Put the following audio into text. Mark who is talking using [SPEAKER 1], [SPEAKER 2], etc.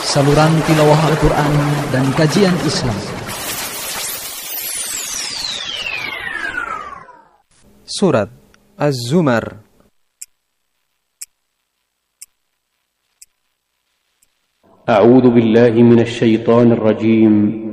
[SPEAKER 1] saluran tilawah Al-Quran dan kajian Islam.
[SPEAKER 2] Surat Az-Zumar.
[SPEAKER 3] أعوذ بالله من الشيطان الرجيم